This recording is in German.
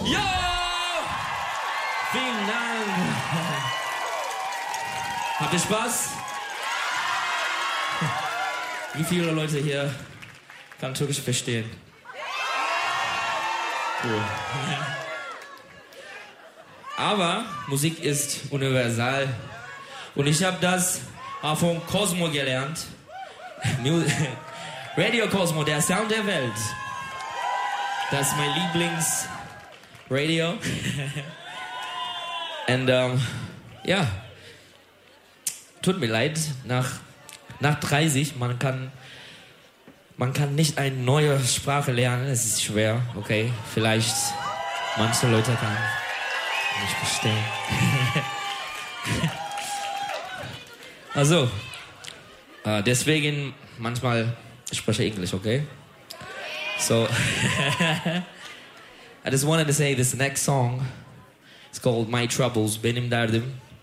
Ja! Vielen Dank. Habt ihr Spaß? Wie viele Leute hier kann Türkisch verstehen? Cool. Aber Musik ist universal. Und ich habe das auch von Cosmo gelernt. Radio Cosmo, der Sound der Welt. Das ist mein Lieblingsradio. Und ja, tut mir leid, nach 30, man kann nicht eine neue Sprache lernen, es ist schwer, okay? Vielleicht manche Leute kann nicht verstehen. Also, deswegen manchmal spreche ich Englisch, okay? So, I just wanted to say this next song is called My Troubles, Benim Derdim.